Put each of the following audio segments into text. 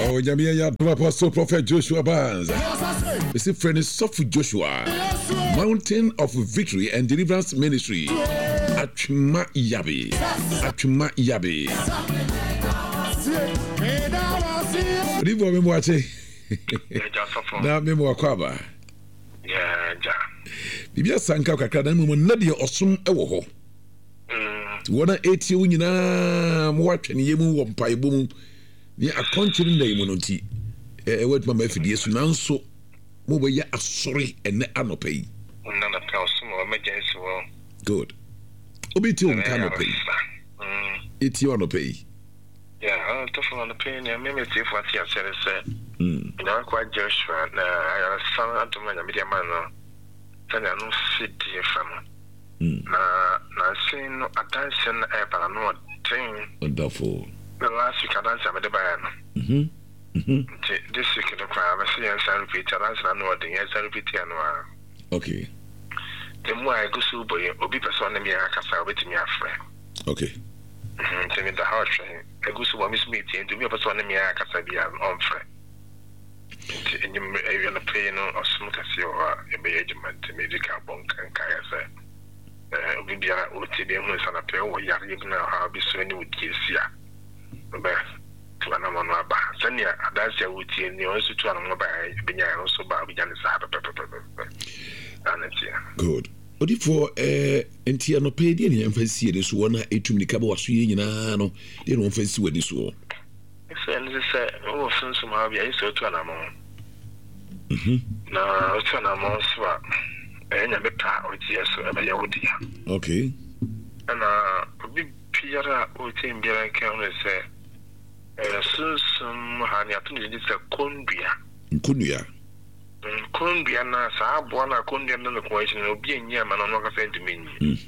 Oh, Jamia ya Apostle Prophet Joshua Barnes. This is friend Sofu Joshua, Mountain of Victory and Deliverance Ministry. Achuma Yabi. Achuma Yabi. Rivo me mwache. Na me mwakwaba. Yeah, ja. Bibia sanka kakra na mu na de osum ewo ho. Wona eti wo nyina mo watwene yemu wo mpaebo mu ni akonchiri na yemu no nti wet mama afidie su nanso mo be ya asori ene anopa yi. Na na pa osum o emergency wo. Good. Obiti on canopy. Eti anopa yi. Yeah, to for on the pain and me see what you said na kwa Joshua na I son antoma na media man no. Tanya no city from. Na saying no attention para no thing. Wonderful. The last week I dance with the band. This week the crowd I see and repeat dance na no thing and repeat and okay. The more I go so boy obi person na me akasa obetimi afre. Okay. Tell me the house I go so miss meeting to me person na me akasa bia on fre. And you na pay no osmuka si o ebe agent medical bank and kaya say bibia otide hu sana pe wo yare na ha bi so ni wutiesia be twana mo no aba sania adanse wutie ni o so twa no ba binya no so ba binya ne sa good odi for entia no pe die ni emfasi de so wona etum ni kaba waso ye nyina no de no emfasi wadi so say o sunsu ma bia iso twana mo na o twana mo so enya beta otie so ebe ya wodia okay ana bi piara o tin biara kan no se susum hani atuni ni se kondua na sa abo na kondua no ko echi no bi enya ma no ka fe ndimeni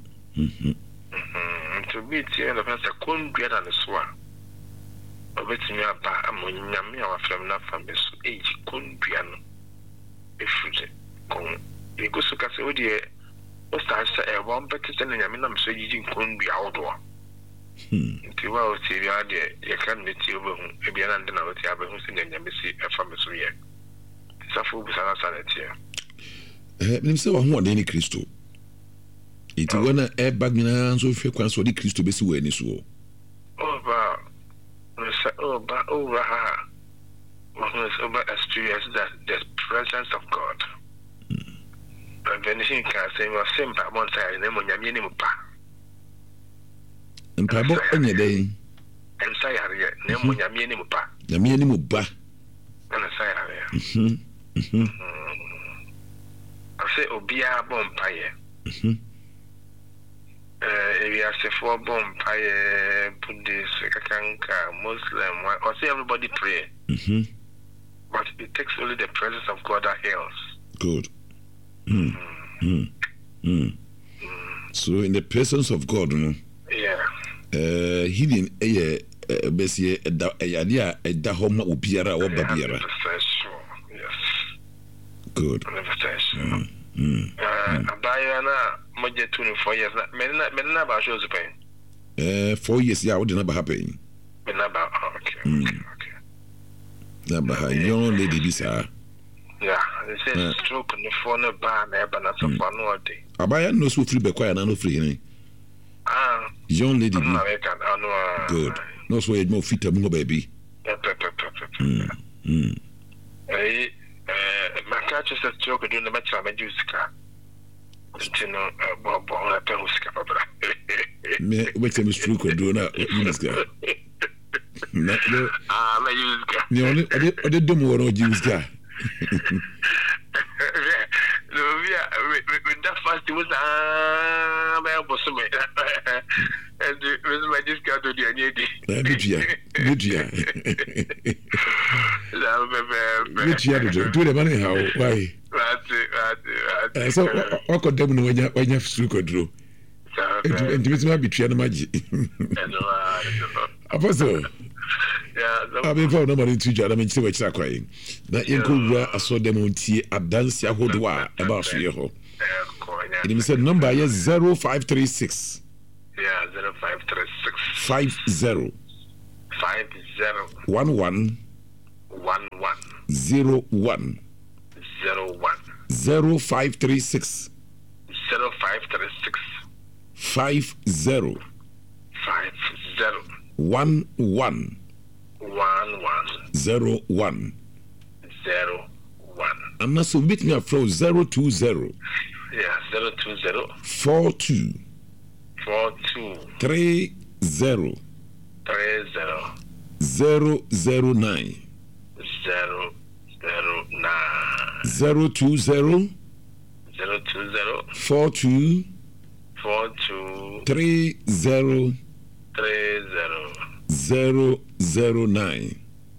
to bi tie na fa se kondua na so a obetimi aba amonya me a wafrem na fa be so eji kondua no efuje kon igusu kase odi o sta one better than nyame na mso jiji nkondua odo nti wa o ti bia de ye kan ne ti obo hu e bia na ndina o ti abehu se nyame si efa meso ye safo bu sana sana ti nim se wa hu ode ni Kristo iti wona e bagina so hwe kwan so de Kristo besi wa ni so oba ha what experience that the presence of God. Anything can say was simple one side and then when you name pa. And Pabo any day. And say, name when you name pa. The minimum ba. And I say, I say, Obia Bompire. If you have 4 Bompire, Buddhist, Kakanka, Muslim, or say everybody pray. But it takes only the presence of God that heals. Good. So in the presence of God, healing besi idea da homa obiara or babiara. Yes. Good. Abayana moje 24 years. Menna ba shows pain. 4 years yeah, what did not happen? Menna ba okay. Number young lady bisa. Yeah, they say stroke on the phone bar never not so far no day. Abaya no so free be quiet and no free. Young lady. Good. No so you more fit mo baby. My catch is a stroke doing the match of Meduska. No, Bob, I tell you, me wait a stroke do na Meduska. You only I did do more on Meduska. With that fast it was and my discount to the good do the money how why that's so I could them when you have to do and to be trying to magic Apostle. I mean, for nobody to judge. I mean, see what you're crying. That you go I saw them on tea a dance ya hodwa about you. It said number is 0536. Yeah, 0536 50 11 01 0536 50 11 01 I'm not so meet me from 020 42 30 009 020 42 30 009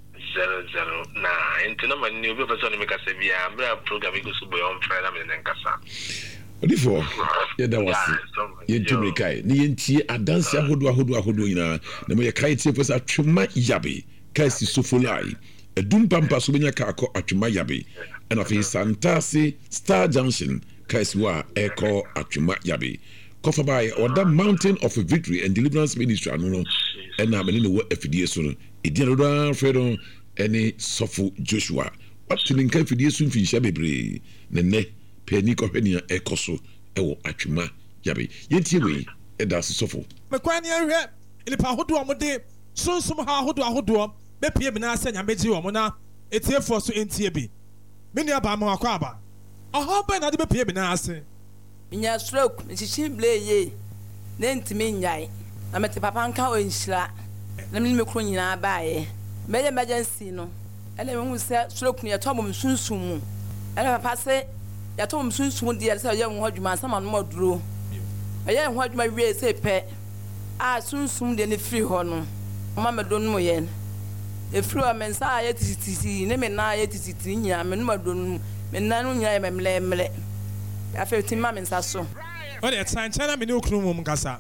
into no man new person make us be a program go so boy on Friday and then kasa before da was yentu kai ni yentie adanse ahodo nyina na me kai tie pesa atwema yabe kai si sofolai edum pampa so benya ka akọ atwema yabe and of Santase Star Junction kai si wa eko atwema yabe cover by Oda Mountain of Victory and Deliverance Ministry anu and na me ne wo afidie so no edianoda fredo any Sofo Joshua up to link afidie so mfinhia bebre ne Penny Kohenia Ekoso ewo atwuma yabe yentie we eda Sofo mekwani ahwe ilipa hodo omode sunsum ha hodo bepie bi na asenya meji wo na etiefo so entie bi meni aba ma akwa aba oho ba na de bepie bi na ase nya stroke nchichi bleye na ntimi nyai na mete papa nka onhira na me mekro nyina baaye meje emergency no ele me hu se stroke ne to bom sunsum mu ele papa se ya to bom sunsum de se ye ho adwuma sama no moduro ye ho adwuma wie se pe a sunsum de ne free ho no mama me do no ye e free o men sa ye tititi ne me na ye tititi nya me no madonu me na no nya me mle afeti ma me nsaso o de tsanchana me ne okunu mum kasa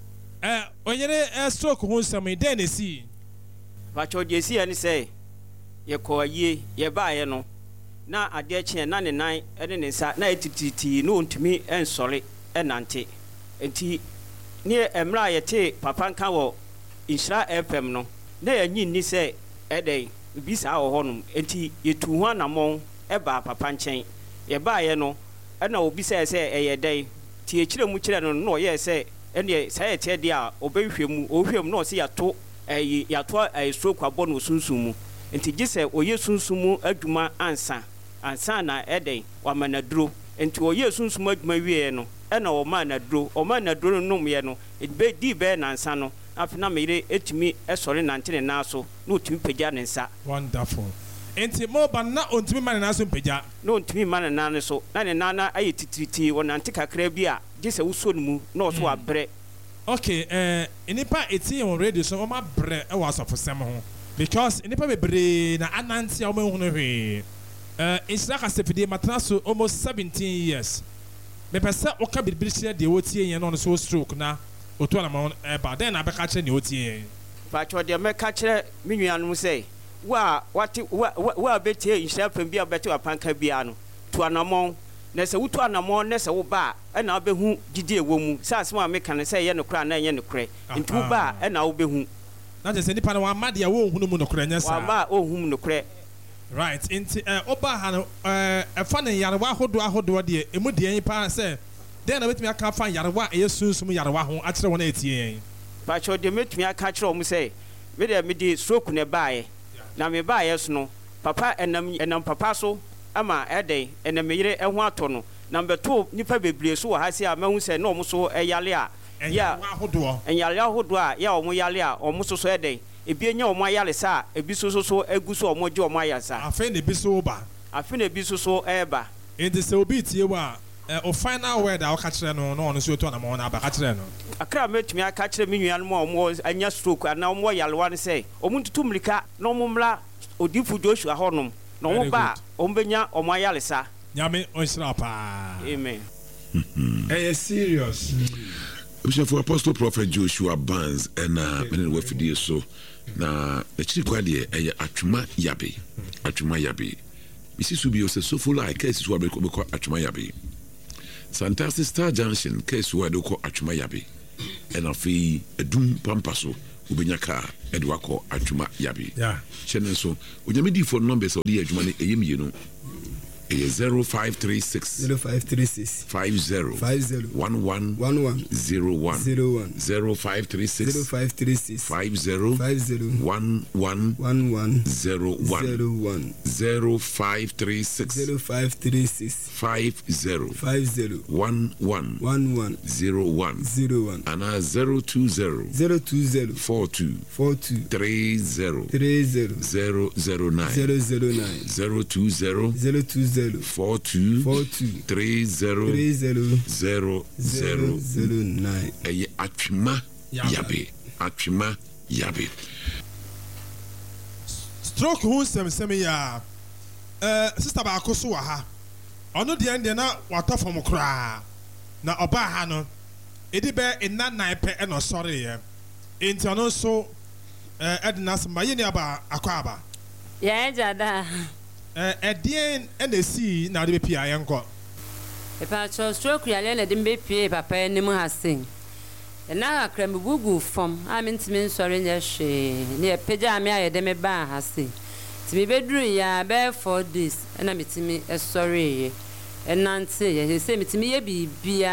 onyere stroke ho nsam de na si pacho de si ani say ye ko aye ye ba ye no na ade kye na ne nan ene ne nsa na etititi no ntumi ensore enante enti ne emra ye te papa nka wo Insra FM no na yanyi ni say eden bisa wo honum enti yetu ho anamon eba papa nchen ye ba ye no ena obi say eye den ti ekire mu kire no no ye say ene say ete dia obehwem ohwem no se yato stroke abo no sunsum mu enti gise oye sunsum mu adwuma ansa na eden wa manaduro enti oye sunsum adwuma wie no ena o manaduro no me no be di be nansa no afina mere etimi esore nantene na so no otimi pagya ne nsa wonderful enti mo ba na ontimi mane na so pagya no ontimi mane na ne so na ne nana aye tititi wonante kakra bi a gise wuso no mu na so abre okay enipa eti on radio so ma bre e wa asofosem ho because enipa bebre na ananti a o mahu no hwe Insra kasefide matna so almost 17 years me pesa o ka bibiri hia de wotie yen no so stroke na otu na ma ba den na be ka kire ne wotie ba cho de me ka kire menuanu say wa betie Insra fam bia beti wapanka bia no to anamon na se wutu anamon na se wo ba e na obehu gidi ewo mu sa asema me kan say ye no kra na ye no kre nti wo ba e na obehu na je se nipa na wa ma de wo hunu mu no kra nya sa wa ma ohum no kre right inti oba ha no fa ne yarewa ahodo de emu de yin pa se den na betumi aka fa yarewa e sunsum yarewa ho a kire wona etie ba cho de metumi aka kire o mu se me de stroke ne baaye na me baaye so no papa enam papa so ama eden enam yire eho ato no na beto nipa bebre so wa ha se a mahu se na o mu so eyale a ya enyale ahodo a ya o mu yale a o mu so eden ebi enya omo ayale sa ebi so eguso omo je omo ayasa afi na ebi so ba eba enti se obi tie wa o final word a o ka kire no no so to na mo na ba ka kire no akra metumi aka kire menua no mo anya stroke na omo yalewa ne say omo tutu mrika na omo mla odifu Joshua honom na omo ba omo benya omo ayale sa nyame onsra pa amen serious for Apostle Prophet Joshua Barnes and many wafidie so na echiri kwa de atwuma yabe bisi subi o se sofola case so abeko atwuma yabe Santase Star Junction case so adeko atwuma yabe and afi edum pampaso ubenya car edwako adwuma yabe yeah chene so onyame di phone numbers o di adwuma ne eyemie no 0536 50 11 01 0536 50 11 01 0536 50 11 01 and 020 42 30 009 020 42 30 009 atwima yabe stroke hu sem ya sister ba akoso wa ha ono de na wato fom kra na oba ha no edi be ina naipe e no sorry ye enti ono so ednas maye ni aba akwa ya jada edien NSC na de pia yenko epa cho stroke ya le de mbe pie papa ni mu hasen na akra mbugu fom amintimi nsori nya hwe ne peja ame ayede me ba hasen timi bedru ya be 4 days na mitimi sorry ye enante ye se mitimi ye bibia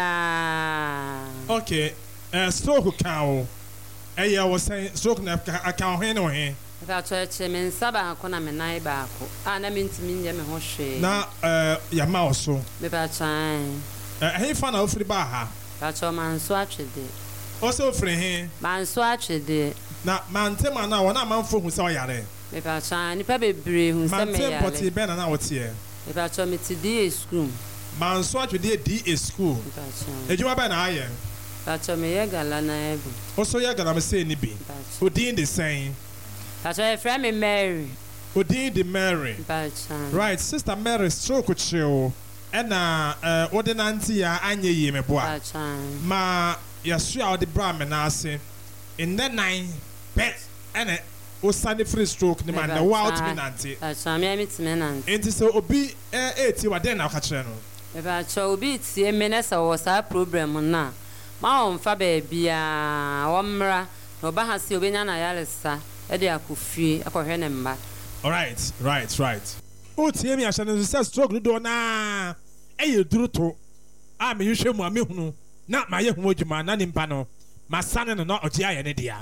okay stroke kan eya wo say stroke na kan ho no he epa cho che men saba ko na me nai ba ko na mitimi nye me ho hwe na ya ma oso me ba chan he fa na ofri ba ha ba cho man so atwede also ofri he man so atwede na man tema na wona manfo hu se o yare me ba chan ni pa bebre hu se me yare man tempo ti be na wotie me ba cho me ti di school man so atwede di school ejuma ba na aye ba cho me ye gala na ebu also ye gala me say ni bi odin the same ba cho e friend me Mary odin the Mary ba chan right sister Mary stroke chill ena ordinancy ya anye yi me boa ba chan ma ya sua odi bra me na ase in the 9 bet ene o sani free stroke ni man the wild minante ba chan me minante enti so obi eti wa den na ka kire no me ba cho obi tie me na sa wo sa problem na ma on fa ba bia wo mra no ba ha se obi nya na yalesa e de akofie akohwe ne mba all right o tie mi ahye no say stroke do na eye duru to a me hwehwe mu a me hunu na ma ye hu adwuma na nimpa no ma sane no na oje aye ne dia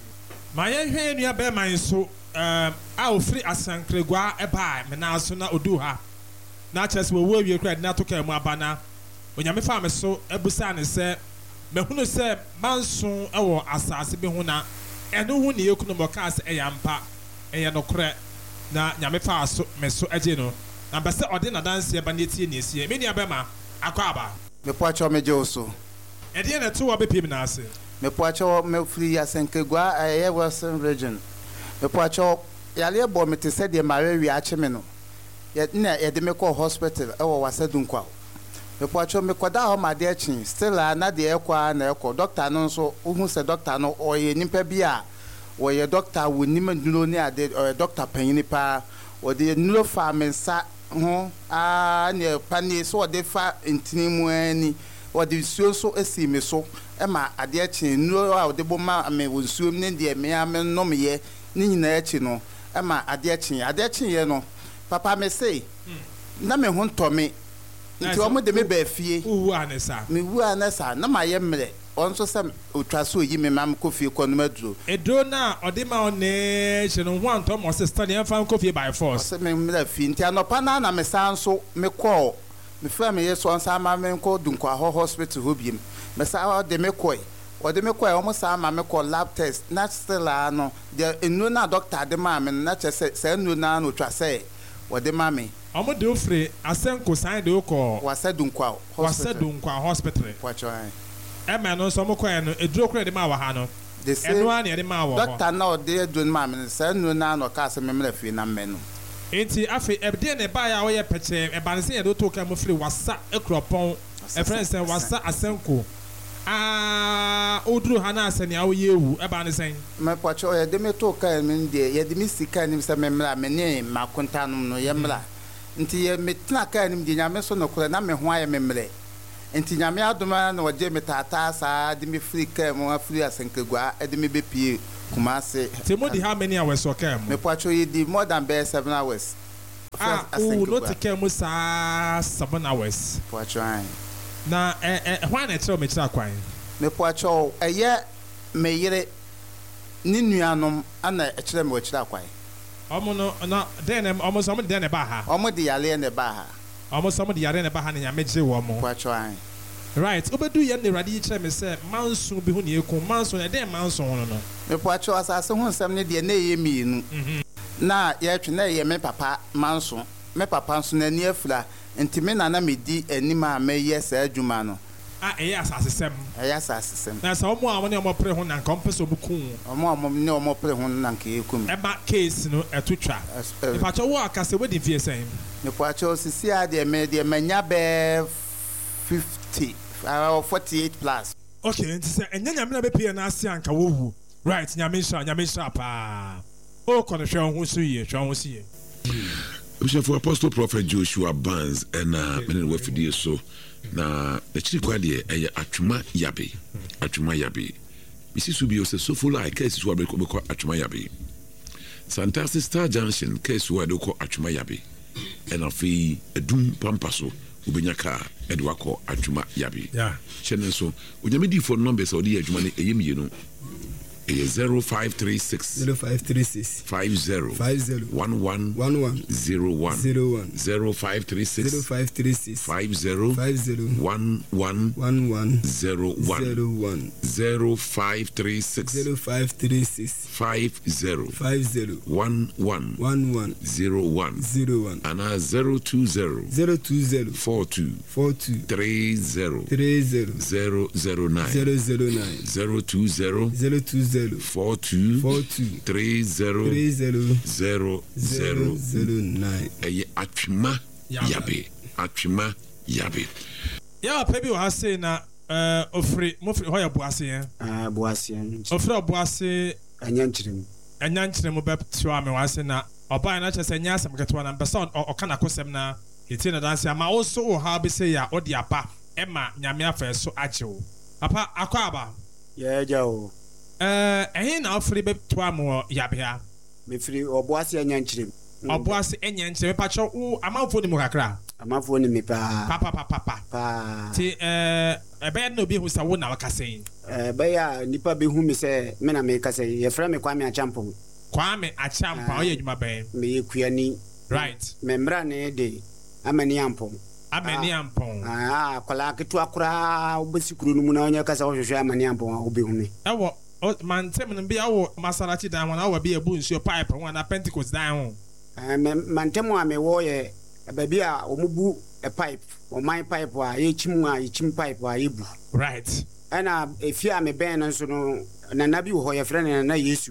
ma ye hwe nua be man so a ofri asankregwa e ba me na so na odu ha na chese wo awie kra na to ka mu abana onyame fa me so ebusa ne se me hunu se manso e wo asase be hu na eno hu ne yekunu mo ka se e yampa e ye no kra na nyame fa so me so aje no na be se ode na dance e ba ne tie ne esie me nua be ma akwa aba me poacho me joso e de na to wa be pim na ase me poacho me free asenkegwa aye Western region me poacho yale bo me te se de marewi ache me no ye na ye de me call hospital e wo wasadunkwa me poacho me koda ho ma de chin still na de ekwa na ekọ doctor no so uhu se doctor no oye nimpa bia wo ye doctor wo nim ndulo ni ade doctor panyin pa wo de nulo fa mensa ho ne pani so de fa ntini mu ani wo de suo so esi me so e ma ade echi nulo a de bo ma me wo suo ne de me am no me ye ni nyina echi no e ma ade echi ye no papa me say na me ho ntome nti o mo de me ba fie wu anesa me wu anesa na ma ye mre onso sem otwaso yi me mam kofie kono maduro edo na odima one cheno ho anto mo sister ne fan kofie by force se me mra fi nti anopa na me sanso me call me fra me yeso onsa ma me ko dunkwa hospital ho biem me sa de me koi o de me koi o mo sa ma me call lab test na still ano de enu na doctor de ma me na che se enu na no twase o de ma me omo de ofre asenko san de ko wasadunkwa hospital kwacho ai e no so mo koi no eduro kure de ma wa ha no enu an ye de ma wa doctor na o de eduro ma me se enu na no ka se me mra fi na me no enti afi ebde ne ba ya wo ye peche e ba ne se ye do to ka mo free wasa ekropon e friend say wasa asenko oduru ha na asani awo yewu e ba ne sen me kwacho ye de me to ka me de ye de mi sika ni se me mra me ne makonta no ye mra nti ye metna ka ni de nyame so no kura na me ho aye me mre nti nyame adoma na waje me tata sa de me free ka mo free asenkegwa e de me bepie Kumasi. Timodi, how many hours okay? Me pacho you did more than 7 hours. No take care mo sa 7 hours. Pacho ai. Na why na tell me try kwan? Me pacho me yere ni nuanom ana ekire me okira kwan. Omo no na then almost omo then ba ha. Omo di yale ne ba ha. Almost omo di yare ne ba ha na nyamegye wo mo. Pacho ai. Right, obedu ye ne radi kire me say manso bi hu ne ekun manso na den manso hono no. Me pacho asase hu nsem ne de na ye mienu. Na ye twe na ye me papa manso. Me papa nso na ni afura nti me na me di anima me ye sa adwuma no. Eya asasesem. Eya asasesem. Na sa omo a ne omo pre ho na nkompeso bukun. Omo ne omo pre ho na nke ekum. Eba case no etutwa. Ipacho wo akase we di fie sen. Me pacho sisi a de manya be 50 48 plus. Okay, nti se enya nyame na be pie na ase anka wo wu. Right, nyame sha pa. O kono hwe ho so ye, hwe ho so ye. Bishop Apostle Prophet Joshua Barnes and many wafidi so na the chikwa de atwuma yabe bisi subi o se so full like case so abeko atwuma yabe Fantastic Star Junction case wo de ko atwuma yabe and afi edum pampaso ubenya ka edwako atwuma yabe chene so onyame di phone number so di adwuma ne eyemi no 0536 50 11 01 0536 50 11 01 0536 50 11 01 and 020 42 30 009 020 42 30 009 atwuma yabe ya pebi wa say na ofri hoya boase yen boase ofri boase anyankyerem be twa me wa say na oba na chese nya asem ketwa na person oka na kosem na eti na dance ama also wo ha be say ya odi apa ema nyame afa so achewo papa akwa aba ye jawo ehin na ofri be twa mo yabea me free oboase anyankyerem oboase anyankyerem pacho wo amafo ni mo kakra amafo ni me papa ti ebe na obi hu sa wo na wakase be ya nipa be hu me se me na me kase ye fra me Kwame Achampa oye adwuma be me yekuani right me mra ne de amani ampon kwala ketu akura obesikuru no mu na onye kasa ohwehwe amani ampon obi hu me ewo man tem no bi awo Maserati dan wona awo bi ebu nsuo pipe wona Pentecost dan ho man tem a me wo ye baby a omubu a pipe o my pipe a yechim pipe a yebu right ana efia me ben no so no na nabi wo ye frɛ ne na Yesu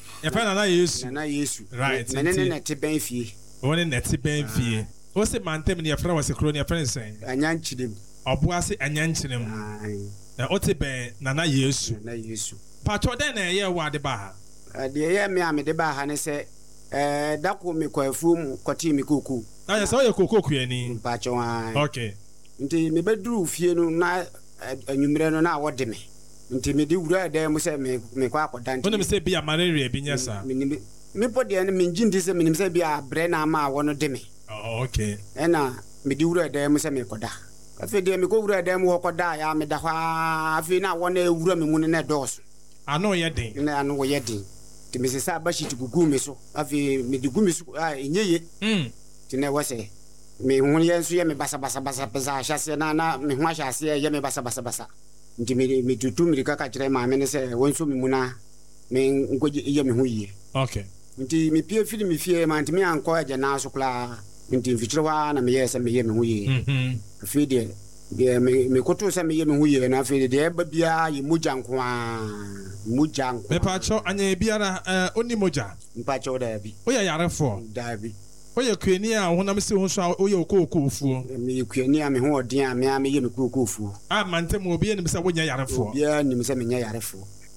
right menene net ben fie woni net ben fie o se man tem ne frɛ wo se kro ne frɛ sen anyankyerem oboase anyankyerem na o te ben na Yesu pacho den na ye wa de ba de ye me a me de ba ha ne se dako me kwafu mu kwati me koku na so ye koku ani pacho okay nti me beduru fie no na anwumre no na wode me nti me di wura da mu se me kwa akodan wona me se bia malaria bi nyasa me pode ne me njindi se me se bia bre na ma wono de me okay ena me di wura da mu se me koda afi de me ko wura da mu koda ya me da hwa afi na wona ewura me mu ne na dos ano ye den na ano ye den ti me se sa ba shi gugu me so afi me di gugu me so enyeye ti na wose me hu ye so ye me basa hase na me hu hase ye me basa nti me tutu me kaka kire ma me ne se wonso me mu na me ngoje ye me hu yi okay nti me pie fili me fie ma nti me anko aje na so kla nti mfichiro wa na me ye se me ye me hu yi afi de me koto se me ye me hu yi na afi de ba bia ye mujanko me pacho anya biara oni moja mpacho da bi o ya yarefo da bi o ya kwani a honam se ho so o ya okofuo me kwani a me ho odin a me ye me kokofuo mantem obi ani me se wonya yarefo obi ani me se me nya yarefo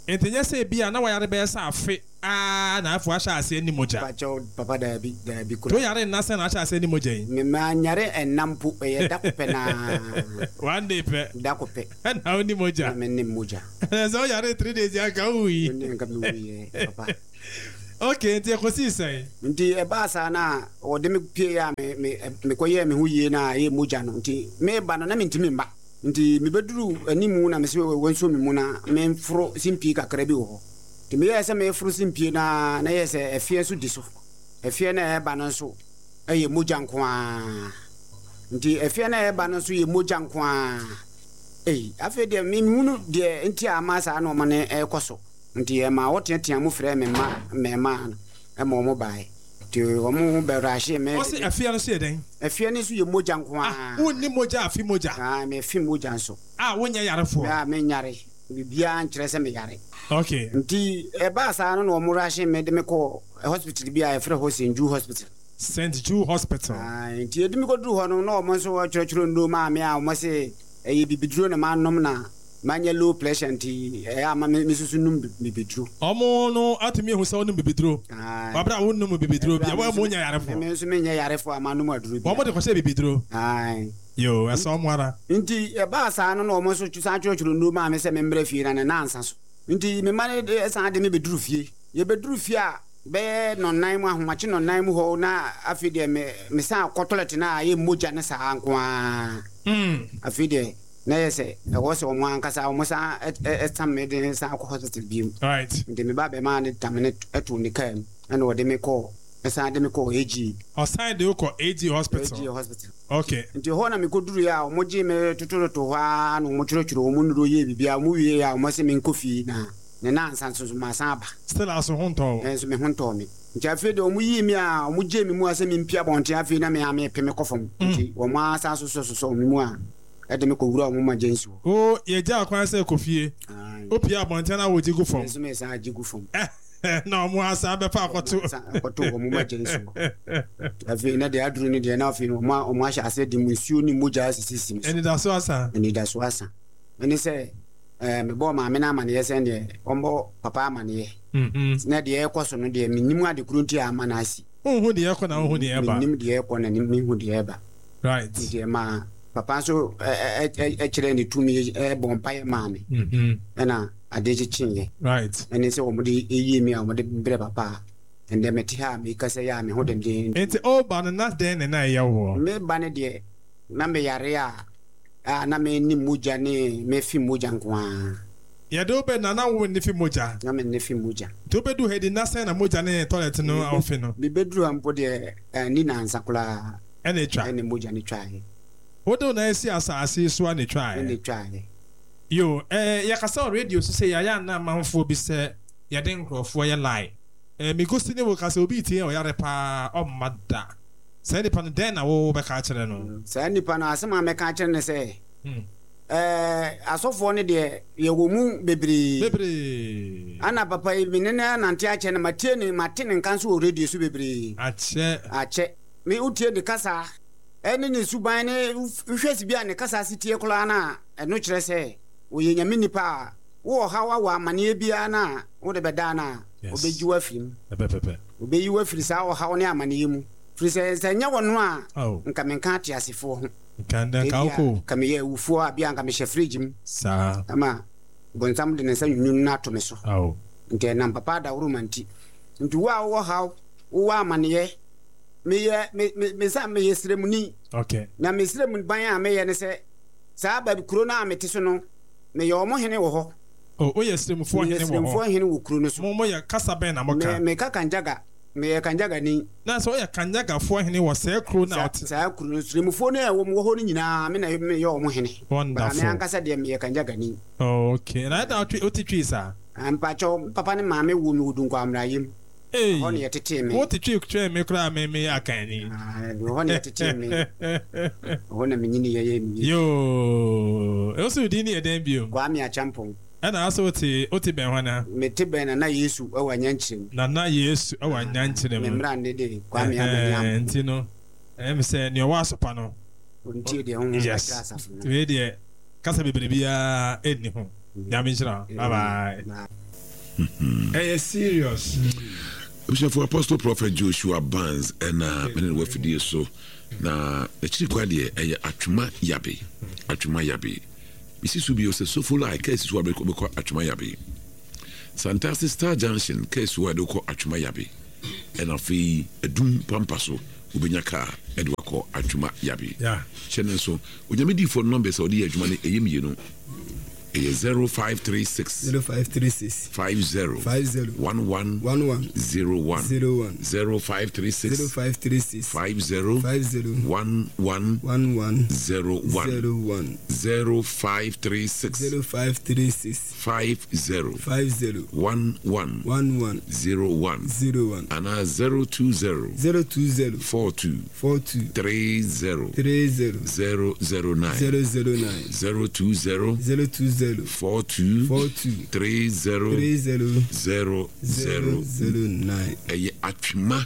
Entenye se bia na wayare be sa afe na afu asha ase ni moja. Papa da bi To yare na se na asha ase ni moja yi. Me ma nyare enampu e da kope na. One day pe. Da kope. Na oni moja. Me ni moja. So yare 3 days ya ka wi. Ni nka me wi papa. Okay, nti ekosi sai. Nti e ba sa na o de me pie ya me koye me hu yie na ye moja no nti me ba no na me ntimi mba. Nti me beduru animu na me se wonso me mu na me mfro simpi kakra bi wo. Nti me yesa me fro simpi na yesa efie so diso. Efie na e ba no so ye moja nko a. Nti efie na e ba no so ye moja nko a. Afi de me munu de nti amasa na o mane e koso. Nti e ma wotetea mu frɛ me ma e ma mo bae. Nti o mu berahye me. O se afia no se den. Afia ni so ye moja nko a. Wonni moja afi moja. Me fi moja nso. Wonya yarefo. Me nyare. Bibia nkyerɛ sɛ me yare. Okay. Nti e ba sa no mo rahye me de me kɔ hospital bia e frɛ ho St. Jude Hospital. St. Jude Hospital. Nti e de me kɔ duru ho no na o mo nso kyerɛkyerɛ ndo ma me a o mo se e bibiduro na ma nom na manya low pressure nti ama me susu num bibiduro. Omo no atumi hu se wonum bibiduro. Wabra wonum bibiduro bia wa mo nya yarefo. Me nso me nya yarefo ama num aduro bia. Omo de ko se bibiduro. Yo, esa omo ara. Nti e ba sa no omo so twusa twuchuru ndo ma me se me mbra fie na ne nansa so. Nti me mane esa de me beduru fie. Ye beduru fie a be no nan mu ahomache no nan mu ho na afi de me sa kotolet na ye moja ne sa anko a. Afi de na yese e wo se omo ankasa omo sa me de sa ko hospital bi. Right. Nti me ba be ma ne tamene etu ni kam na wo de me ko esa de me ko AG. O sign de ko AG Hospital. AG Hospital. Okay. Nti ho na me koduru ya omo ji me tuturuto ha no mo kyerɛkyerɛ omo nuro ye bibia mo wie ya omo se me nkofi na ne nansa so ma san ba. Still aso honto. So me honto me. Nti afi de omo yi mi a omo je mi mu ase me mpia bonte afi na me ame pe me kofom. Nti omo asa so me mu a ede me ko wura omo ma jensi wo. Ye ja akwan se kofie. Opia bonte na wo ji gu fom. So me sa ji gu fom. Na omo asa be fa akoto omo ma jensi wo. Afi na de aduru ni de na afi no omo asha ase de musuo ni moja sisi. Eni da so asa. Eni se me bo ma me na amane ye se de ombo papa amane ye. Na de e koso no de minim ade kurunti amana asi. Hu de e ko na hu de e ba. Minim de e ko na mi hu de e ba. Right. De ma papa so kire ni tumi bon paye ma me. Na ade chinye. Right. Eni se omo de eyi mi a omo de bre papa. And them ha me kase ya me ho dem de. Enti o ba na den na ya wo. Me ba ne de na me yare a na me ni moja ne me fi moja nko a. Ya do be na wo ni fi moja. Na me ni fi moja. To be do hedi na sen na moja ne toilet no afi no. Be bedru ampo de ni na ansakula. Ene twa. Ene moja ni twa. Wodo na esi asase so ane twa. Ene twa. Yo ya kasa radio so say ya na manfo bi se ya den krofo ya lie. Me go sini wo kasa obi tie o yare pa o mada. Say nipa no den na wo be ka kire no. Say nipa no asema me ka kire ne say. Asofo ne de ye wo mu bebre. Ana papa mi ne na nante a kire na matie ne mate ne kan so radio so bebre. Ache. Me utie de kasa. Ene ne suban ne hwesi bia ne kasa sitie kola na eno kire say wo ye nyame nipa wo hawa wa amane bia na wo de beda na obeji wa fim obeyi wa firi sa wo hawo ne amane mu firi se nya wono a nka menka ate asefo ho nkanda ka ko ka me ye ufo a bia nka me hye fridge mu sa ama bonsam de ne sa nwunu na to me so nke na papa da wuru manti nti wo hawo wo amane ye me sa me ye sremuni okay na me sremuni ban a me ye ne se sa ba bi kuro na amete so no me ye omo hene wo ho o yes dem fo hene wo ho hene wo kuro no so mo ya kasa ben na moka me ka kanjaga me ye kanjaga ni na so ya kanjaga fo hene wo se kuro na ot sa kuro no so dem fo no ya wo mo ho no nyina me na me ye omo hene wonderful ba me ankasa de me ye kanjaga ni okay na da otitwi sa ampa cho papa ne maame wo mi wudun kwa amrayim ho ne yetete me otitwi kutwe me kura me akani ho ne yetete me ho na me nyini ye mi yo e so di ni eden bio kwa me achampon ana aso oti ben hwana mete ben na Yesu awa nyankyerem na Yesu awa nyankyerem memra ndede kwa me amanya enti no se ne wa sopa no onti de ho kasa we de kasa bebre bia enni ho ya me nchira bye bye serious. For Apostle Prophet Joshua Barnes and many wafidi so na echiri kwa de atwuma yabe bisi subi o se so full like case so abeko atwuma yabe Fantastic Star Junction case wo de ko atwuma yabe and afi edum pampa so ubenya ka edwa ko atwuma yabe chene so onyamedi phone number so de adwuma ne eyemi no 0536 0536 50 50 11 11 01 01 0536 0536 50 50 11 11 01 0536 0536 50 50 11 11 01 01 and 020 020 42 42 30 30 009 009 020 020 42 42 30 009 atwuma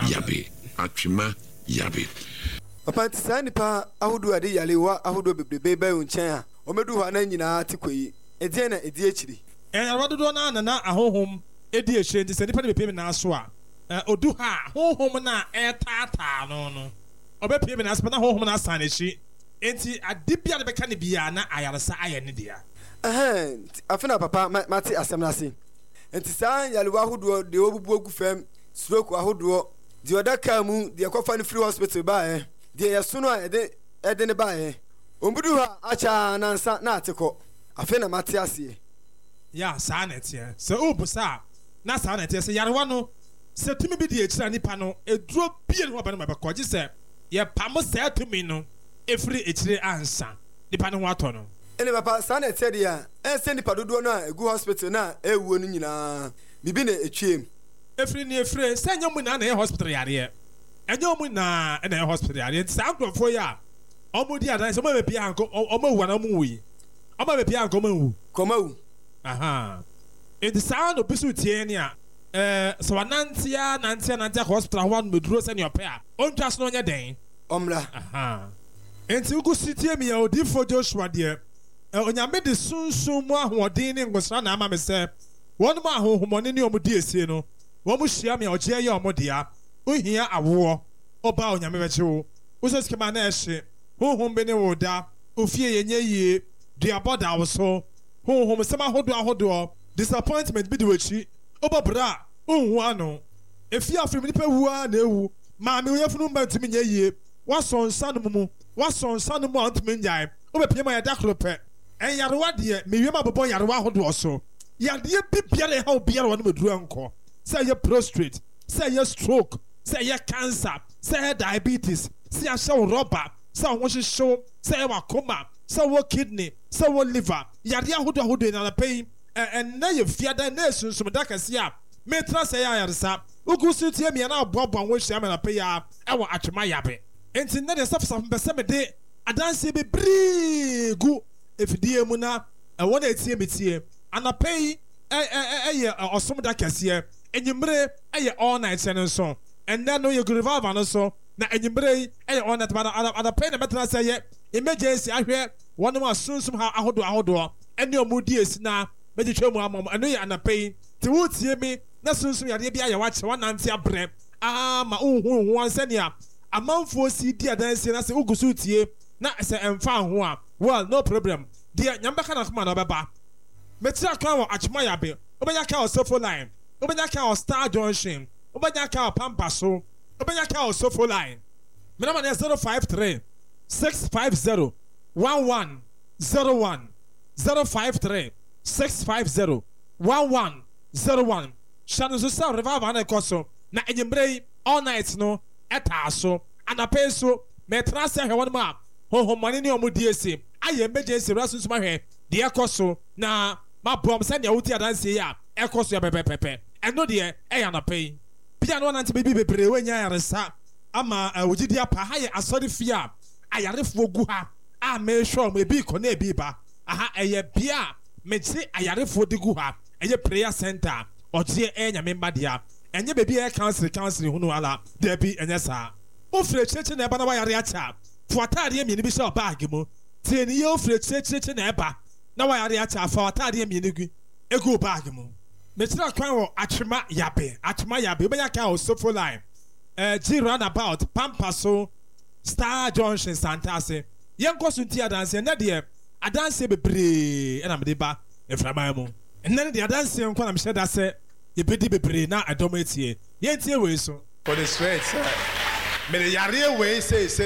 yabe Papa tisa nipa ahodo ade yalewa ahodo bebrebe ba nkyɛn a omedu hɔ na nyinaa te koyi edie na edie kyiri Arodo na ahohom edi ehye nti sɛ nipa ne bepem na aso a odu ha hohom na etata no obepem na aspa na hohom na asan ehyi enti ade bia ne beka ne bia na ayaresa aye ne dia afena papa mate asɛm na se enti saa yalewa ahodo de obubu ogu fam stroke ahodo de odaka mu de ekofa ne free hospital ba de yesono a ede ne ba ombudu ha acha nansa na ateko afena mate ase ya saa na tie sɛ obusa na saa na tie sɛ yarewa no sɛ tumi bi de ekyira nipa no eduro bie ne ho ba no mabɛkɔ gye sɛ ye pam sɛ tumi no efiri ekyire ansa nipa ne ho atɔ no ene papa saa na tie dia ense nipa dodo no a egu hospital na ewuo no nyinaa bibi na etwiem efiri sɛ nyɛ mu na na hospital yare ɛnyɛ mu na na hospital yare saa nkrɔfo ya ɔmo di adan sɛ ɔmo be pia anko ɔmo wu na ɔmo wu ɔmo be pia anko ɔmo wu kɔmawu enti saa no bisu tie ne a sɛ wanantia hospital ho no meduro sɛ ne ɔpɛ a ɔntwa so no nyɛ den ɔmra enti ugu sitie mi ya odifo Joshua de onyame de sunsun mu ahoɔden ne ngosra na ama me sɛ wɔn mu ahohomɔne ne ɔmo di esie no wɔn mu hyia me a ɔgye yɛ ɔmo dia ohia awoɔ ɔba onyame bɛkye wo wosɛ sikema na ɛhye honhom be ne wo da ofie yenye yie duabɔ da wo so honhom sɛm ahodoɔ disappointment bi de wachi obabra onhu ano efia afrim nipa wua na ewu maame oyefunu mba ntimi nya yie wasonsa no mu antimi nyae obepie ma yada krope enyarewa de mewie ma bobɔ yarewa ahodoɔ so yade bibia na ha obiara wɔ no meduru anko sɛ yɛ prostrate sɛ yɛ stroke sɛ yɛ cancer sɛ yɛ diabetes sɛ yɛ rubber sɛ wo hyehyɛw sɛ yɛ wakoma sɛ wo kidney sɛ wo liver yade ahodoɔ na pay na yɛ fiada na esunsum da kɛse a metra sɛ yɛ ayaresa ugu so tie me na aboaboa wo hyia me na pay a ɛwɔ atwema yabe enti na de safsaf mpɛsɛ me de adanse bebree gu efidie mu na ɛwɔ na etie me tie anapɛyi ɛyɛ ɔsom da kɛseɛ enyimire ɛyɛ all night sɛ so ɛnɛ no yɛ revival no so na enyimire ɛyɛ all night but anapɛyi na metra sɛ yɛ emergency ahwɛ wɔn mu asunsum ha ahodoɔ ɛne ɔmo di esi na meji twɛ mu amam ɛno yɛ anapɛyi te wo tie me na sunsum yade bi ayɛ wakyɛ wanante abrɛ ma unhu ansɛnia amanfo si di adanse na sɛ ugusu tie na sɛ ɛmfa ho a well no problem deɛ nyamba kana kuma na bɛba metira kan wɔ atwema yabe obɛnya ka osofo line obɛnya ka Star Junction obɛnya ka Pampa so obɛnya ka osofo line me number is 053 650 1101 053 650 1101 shanu so sa revival na ekoso na enyimbre all night no eta so anapɛ so metra se hwe wonma honhomane ne omudi ese aye emergency rasunsu ma hwe de ekoso na mabom se ne wuti adanse ya ekoso ya pepepepe eno de eya anapɛ bia no nante bibi bebre wanya yaresa ama wogidi apa ha ye asori fia ayarefo gu ha a me sure me bi ko na ebi ba aha eye bia me ti ayarefo de gu ha eye prayer center oje nyame mbadia enye bebi e council hunu ala there be enye saa ofre cheche na eba na wayare acha fuatade emi ni bi sha bag mu tie ni ye ofre cheche na eba na wayare acha fuatade emi ni gu egu bag mu mekyerɛ kwan wɔ atwema yabe wobɛnya ka wɔ sofo line G roundabout pampa so Star Junction Santase yɛnkɔ so nti adanseɛ nɛ deɛ adanseɛ bebree ɛna mede ba ɛframan mu ɛnɛ deɛ adanseɛ nkɔ na mehyɛ da sɛ yɛbɛdi bebree na ɛdɔm atie yɛntie wei so for the straight mede yareɛ wei sei